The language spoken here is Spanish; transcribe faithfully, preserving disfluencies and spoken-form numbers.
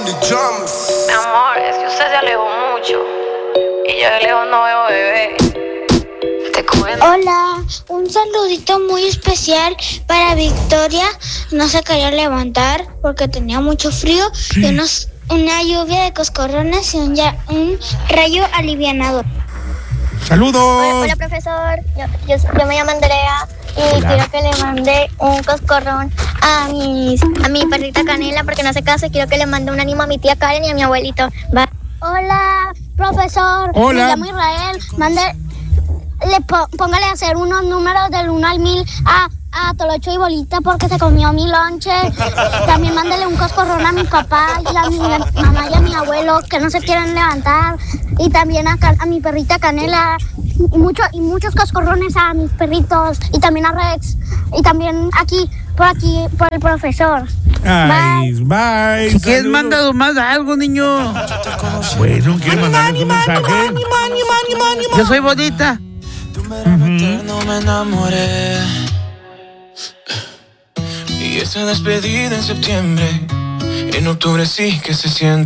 Mi amor, es que usted se alejó mucho y yo de lejos no veo bebé. Te cuento. Hola, un saludito muy especial para Victoria. No se quería levantar porque tenía mucho frío y unos, una lluvia de coscorrones y un, ya, un rayo alivianador. ¡Saludos! Hola, hola profesor, yo, yo, yo me llamo Andrea y Hola. quiero que le mande un coscorrón a, mis, a mi perrita Canela porque no se casa. Quiero que le mande un ánimo a mi tía Karen y a mi abuelito. Va. Hola, profesor. Hola. Me llamo Israel. Mande, le po- póngale a hacer unos números del uno al mil a, a Tolocho y Bolita porque se comió mi lonche. También mándele un coscorrón a mi papá y a mi mamá y a mi abuelo que no se quieren levantar. Y también a, a mi perrita Canela. Y, mucho, y muchos coscorrones a mis perritos. Y también a Rex. Y también aquí, por aquí, por el profesor. Ay, bye. Si quieres, Saludos. manda más algo, niño. Bueno, ¿quieres mandarnos un mensaje? Yo soy bonita. No me enamoré. Y esa despedida en septiembre, en octubre sí que se siente.